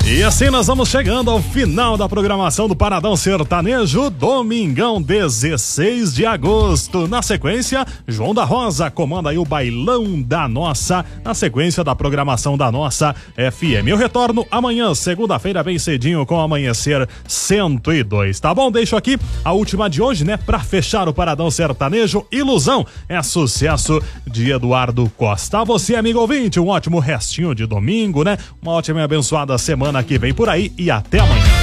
E assim nós vamos chegando ao final da programação do Paradão Sertanejo, domingão 16 de agosto. Na sequência, João da Rosa comanda aí o Bailão da Nossa, na sequência da programação da Nossa FM. Eu retorno amanhã, segunda-feira, bem cedinho, com Amanhecer 102, tá bom? Deixo aqui a última de hoje, né? Pra fechar o Paradão Sertanejo, Ilusão é sucesso de Eduardo Costa. A você, amigo ouvinte, um ótimo restinho de domingo, né? Uma ótima e abençoada semana que vem por aí e até amanhã.